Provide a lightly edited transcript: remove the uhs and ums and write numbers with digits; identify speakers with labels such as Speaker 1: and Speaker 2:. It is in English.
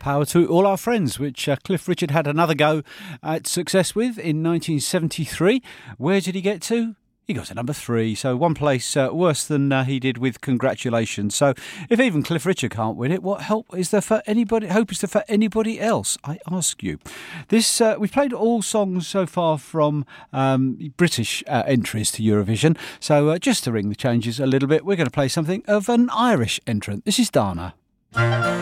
Speaker 1: Power to All Our Friends, which Cliff Richard had another go at success with in 1973. Where did he get to? He got to number 3, so one place worse than he did with Congratulations. So if even Cliff Richard can't win it, what hope is there for anybody else, I ask you? We've played all songs so far from British entries to Eurovision, so just to ring the changes a little bit, we're going to play something of an Irish entrant. This is Dana.